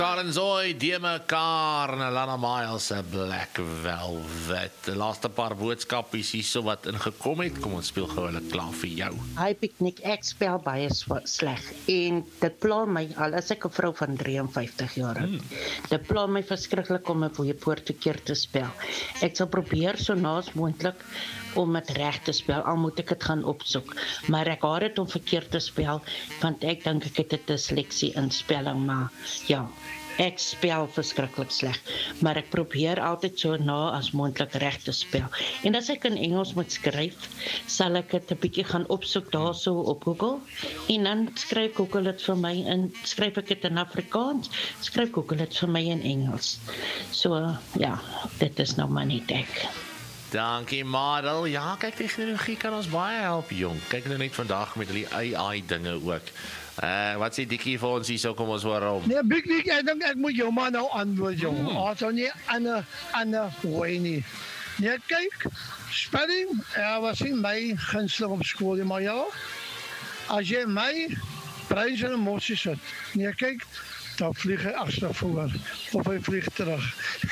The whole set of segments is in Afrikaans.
Karen Zoy, die mekaar en Alana Miles, Black Velvet. De laaste paar boodskapies hier so wat ingekom het, kom ons speel gou hulle klaar vir jou. Hy piknik, ek spel baie sleg en dit pla my, al is ek 'n vrou van 53 jaar oud. Dit pla my verskriklik om 'n woord verkeerd te spel. Ek sal probeer so naas moontlik om dit reg te spel, al moet ek dit gaan opsoek. Maar ek haat dit om verkeerd te spel, want ek dink ek het 'n disleksie in spelling, maar ja, ek spel verskriklik sleg, maar ek probeer altyd so na as moontlik reg te spel. En as ek in Engels moet skryf, sal ek dit 'n bietjie gaan opsoek daarso op Google, en dan skryf Google dit vir my in, skryf ek dit in Afrikaans, skryf Google dit vir my in Engels. So ja, dit is nou maar net ek. Dankie Madel. Ja, kyk, tegnologie kan ons baie help, jong. Kyk nou net vandag met die AI dinge ook. Wat sê Dikkie vir ons hier, so kom ons hoor om. Nee, Big Nick, ek dink ek moet jou maar nou antwoord, jong. Also nie ander way nie. Nee, kyk, spelling, was nie my gunsteling op skool, maar ja, as jy my breins in 'n mossie sit, nee, kyk, dan vlieg hy agtervoor, of hy vlieg terug.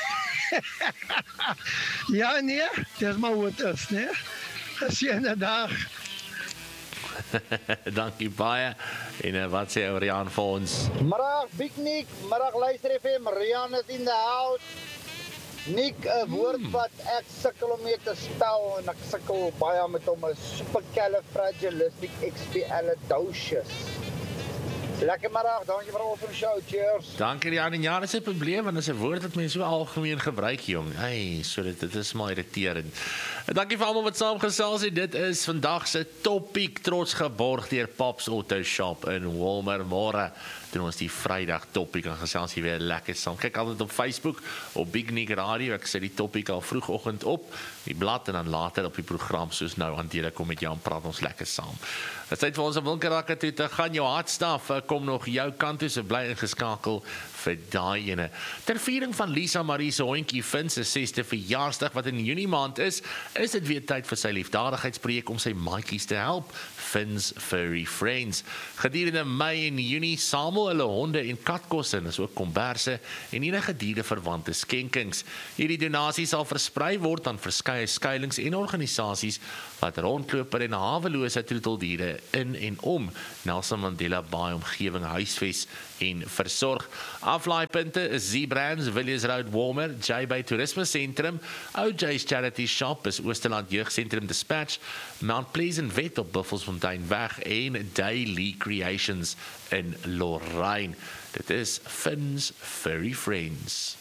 Ja, nee, dis maar hoe het is, nee. Geseënde dag. Dankie baie. En wat sê Rian vir ons? Middag, Big Nick. Middag, luister FM. Rian is in the house. Nick, 'n woord wat ek sukkel om mee te spel en ek sukkel baie met hom, is supercalifragilisticexpialidocious. Lekker middag, dankie vir ons show. Cheers. Dankie Rian. En ja, dis 'n probleem want dit is 'n woord wat mense so algemeen gebruik, jong. Hey, so dit is maar irriterend. Dankie vir almal wat saamgesels het. Dit is vandag se topiek, trots geborg deur Pops Auto Shop in Walmer. Môre doen ons die Vrydag topiek en gesels hier weer lekker saam. Kyk altyd op Facebook, op Big Nick Radio. Ek sit die topiek al vroegoggend op, die blad, en dan later op die program, soos nou hanteer ek kom met jou en praat ons lekker saam. Dit is tyd vir ons om Wilkerakke toe te gaan. Jou hartstaf kom nog jou kant toe, so bly ingeskakel vir daai ene. Ter viering van Lisa Marie se hondjie Finn se 6de verjaarsdag wat in Junie maand is dit weer tyd vir sy liefdadigheidsprojek om sy maatjies te help, Finn's Furry Friends. Gedurende Mei en Junie samel hulle honde en katkosse, en is ook komberse en enige diereverwante skenkings. Hierdie donasie sal versprei word aan verskeie skuilings en organisasies wat rondloper en hawelose troeteldiere in en om Nelson Mandela Bay omgewing huisves en versorg. Aflaaipunte is Zeebrands, Villiers Road Walmer, J-Bay Toerisme Sentrum, OJ's Charity Shop is Oosterland Jeugdsentrum Dispatch, Mount Pleasant Vet op Buffelsfonteinweg en Daily Creations in Lorraine. Dit is Finn's Furry Friends.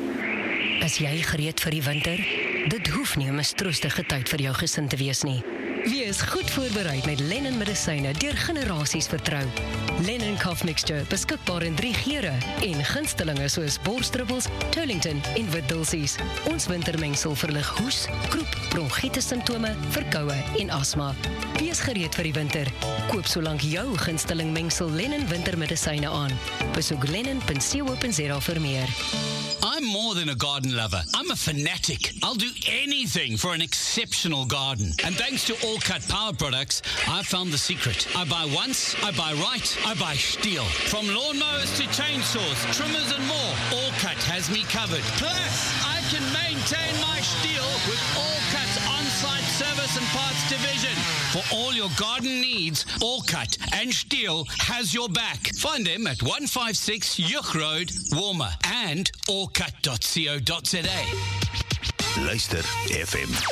Is jy gereed vir die winter? Dit hoef nie 'n mistroostige tyd vir jou gesin te wees nie. Wees goed voorberei met Lennon medisyne deur generasies vertrou. Lennon Cough Mixture, beskikbaar in 3 geure en gunstelinge soos borsdruppels, Turlington en witdulsies. Ons wintermengsel verlig hoes, kroep, bronchitis simptome, verkoue en asma. Wees gereed vir die winter. Koop solank jou gunsteling mengsel Lennon wintermedisyne aan. Besoek lennon.co.za vir meer. I'm more than a garden lover. I'm a fanatic. I'll do anything for an exceptional garden. And thanks to All Cut Power Products, I found the secret. I buy once, I buy right, I buy Stihl. From lawnmowers to chainsaws, trimmers and more, All Cut has me covered. Plus, I can maintain my Stihl with All Cut's on-site service and parts division. For all your garden needs, All Cut and Stihl has your back. Find them at 156 Yuch Road, Walmer, and allcut.co.za. Luister FM.